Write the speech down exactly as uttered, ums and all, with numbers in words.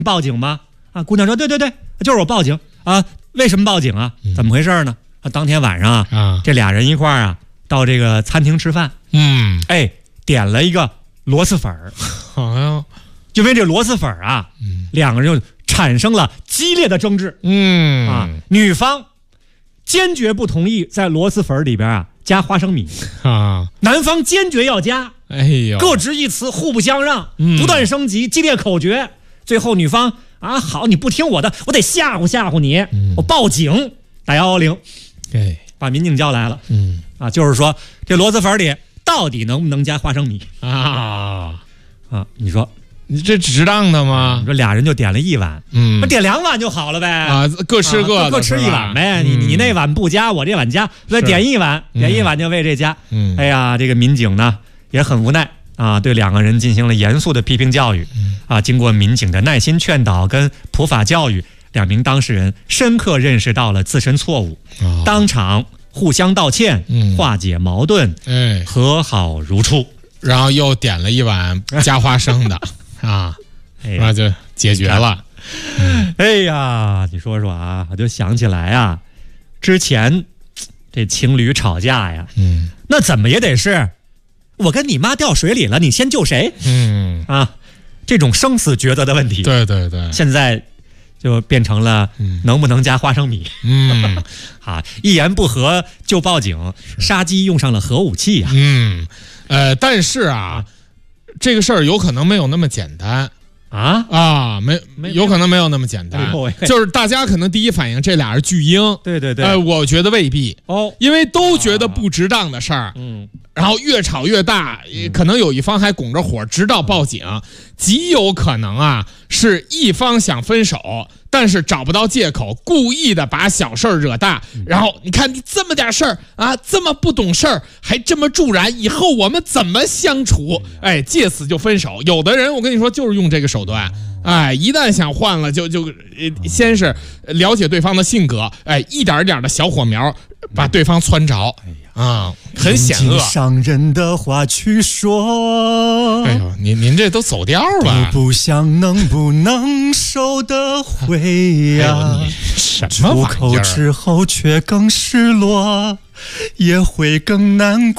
报警吗？啊，姑娘说对对对，就是我报警啊。为什么报警啊？怎么回事呢？啊，当天晚上啊，啊这俩人一块儿啊到这个餐厅吃饭，嗯，哎，点了一个螺蛳粉儿，好呀，因为这螺蛳粉儿啊，嗯，两个人就产生了激烈的争执，嗯啊，女方坚决不同意在螺蛳粉里边啊加花生米啊，男方坚决要加，哎呦，各执一词，互不相让，嗯、不断升级，激烈口角，最后女方啊，好，你不听我的，我得吓唬吓唬你，嗯、我报警，打幺幺零，哎，把民警叫来了，嗯啊，就是说这螺蛳粉里到底能不能加花生米啊？啊，你说。 你这值当的吗？ 你说俩人就点了一碗，嗯，那点两碗就好了呗啊，各吃各的、 啊，各吃一碗呗。你你那碗不加，我这碗加，那点一碗，点一碗就为这加。嗯，哎呀，这个民警呢也很无奈啊，对两个人进行了严肃的批评教育。啊，经过民警的耐心劝导跟普法教育，两名当事人深刻认识到了自身错误，哦、当场互相道歉，嗯、化解矛盾，哎，和好如初。 然后又点了一碗加花生的。啊，那就解决了。 嗯、哎呀，你说说啊，我就想起来啊，之前这情侣吵架呀，嗯，那怎么也得是我跟你妈掉水里了，你先救谁？嗯啊，这种生死抉择的问题， 对对对， 现在就变成了能不能加花生米？嗯，啊，一言不合就报警，杀鸡用上了核武器啊。 嗯，呃，但是啊。这个事儿有可能没有那么简单啊啊，没有可能没有那么简单，就是大家可能第一反应这俩是巨婴， 对对对， 呃，我觉得未必哦，因为都觉得不值当的事儿，嗯，然后越吵越大，可能有一方还拱着火，直到报警，极有可能啊是一方想分手。但是找不到借口，故意的把小事儿惹大，然后你看你这么点事儿啊，这么不懂事儿，还这么助燃，以后我们怎么相处？哎，借此就分手。有的人我跟你说就是用这个手段，哎，一旦想换了就就呃，先是了解对方的性格，哎，一点一点的小火苗把对方窜着。啊、嗯，很险恶。 用尽伤人的话去说。 哎呦，您您这都走调吧？ 不不想能不能收得回呀、啊哎？什么玩意儿？ 出口之后却更失落，也会更难过。